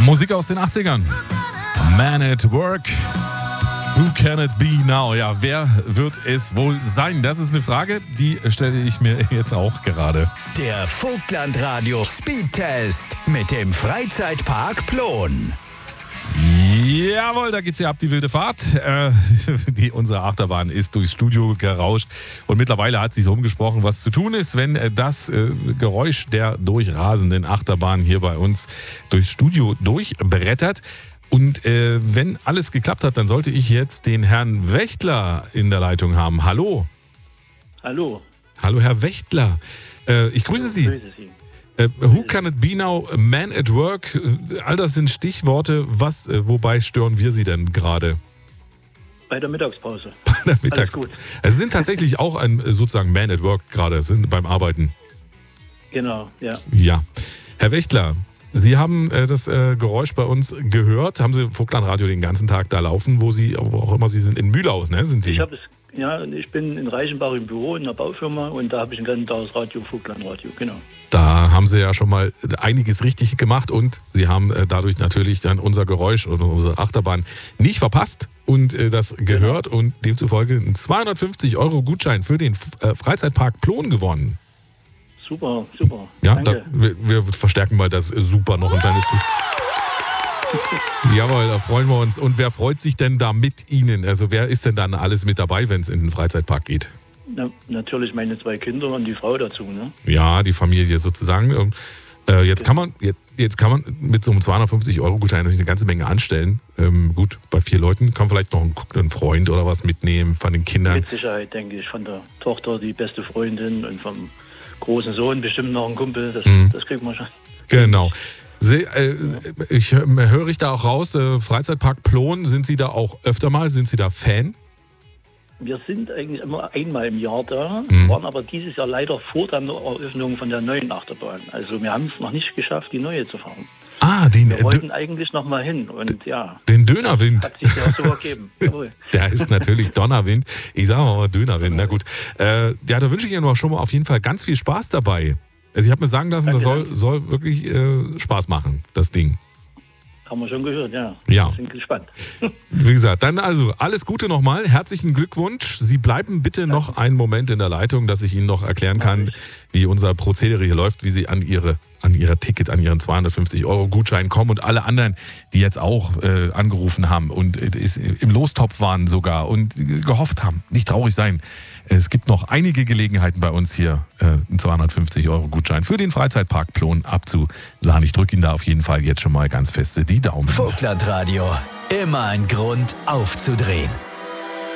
Musik aus den 80ern. Man at Work. Who can it be now? Ja, wer wird es wohl sein? Das ist eine Frage, die stelle ich mir jetzt auch gerade. Der Vogtlandradio Speedtest mit dem Freizeitpark Plon. Jawohl, da geht's ja ab, die wilde Fahrt. Unsere Achterbahn ist durchs Studio gerauscht und mittlerweile hat sich so umgesprochen, was zu tun ist, wenn das Geräusch der durchrasenden Achterbahn hier bei uns durchs Studio durchbrettert. Und wenn alles geklappt hat, dann sollte ich jetzt den Herrn Wächtler in der Leitung haben. Hallo. Hallo. Hallo, Herr Wächtler. Ich grüße Sie. Grüße Sie. Who can it be now? Man at Work. All das sind Stichworte. Wobei stören wir Sie denn gerade? Bei der Mittagspause. Bei der Mittagspause. Sie sind tatsächlich auch sozusagen Man at Work gerade, sind beim Arbeiten. Genau, ja. Ja. Herr Wächtler, Sie haben das Geräusch bei uns gehört. Haben Sie Vogtlandradio den ganzen Tag da laufen, wo auch immer Sie sind? In Mühlau, ne? Sind Sie? Ich bin in Reichenbach im Büro in einer Baufirma und da habe ich den ganzen Tag das Radio, Vogtlandradio, genau. Da haben Sie ja schon mal einiges richtig gemacht und Sie haben dadurch natürlich dann unser Geräusch und unsere Achterbahn nicht verpasst und das gehört und demzufolge einen 250 € Gutschein für den Freizeitpark Plon gewonnen. Super, super. Ja, danke. Wir verstärken mal das super noch ein kleines bisschen. Jawohl, da freuen wir uns. Und wer freut sich denn da mit Ihnen? Also wer ist denn dann alles mit dabei, wenn es in den Freizeitpark geht? Natürlich meine 2 Kinder und die Frau dazu, ne? Ja, die Familie sozusagen. Jetzt kann man mit so einem 250 € Gutschein natürlich eine ganze Menge anstellen. Gut, bei 4 Leuten kann man vielleicht noch einen Freund oder was mitnehmen von den Kindern. Mit Sicherheit, denke ich, von der Tochter die beste Freundin und vom großen Sohn bestimmt noch ein Kumpel. Das kriegen wir schon. Genau. Höre ich da auch raus, Freizeitpark Plon, sind Sie da auch öfter mal? Sind Sie da Fan? Wir sind eigentlich immer einmal im Jahr da, waren aber dieses Jahr leider vor der Eröffnung von der neuen Achterbahn. Also wir haben es noch nicht geschafft, die neue zu fahren. Wir wollten eigentlich noch mal hin und ja. Den Dönerwind. Hat sich ja so ergeben. Jawohl. Der ist natürlich Donnerwind. Ich sage mal Dönerwind, na gut. Ja, da wünsche ich Ihnen schon mal auf jeden Fall ganz viel Spaß dabei. Also ich habe mir sagen lassen, das soll wirklich Spaß machen, das Ding. Haben wir schon gehört, ja. Ja. Sind gespannt. Wie gesagt, dann also alles Gute nochmal. Herzlichen Glückwunsch. Sie bleiben bitte noch einen Moment in der Leitung, dass ich Ihnen noch erklären kann, wie unser Prozedere hier läuft, wie Sie an Ihr Ticket, an Ihren 250 € Gutschein kommen und alle anderen, die jetzt auch angerufen haben und im Lostopf waren sogar und gehofft haben, nicht traurig sein. Es gibt noch einige Gelegenheiten bei uns hier, einen 250 € Gutschein für den Freizeitpark Plon abzusagen. Ich drücke Ihnen da auf jeden Fall jetzt schon mal ganz feste die Daumen. Vogtlandradio, immer ein Grund aufzudrehen.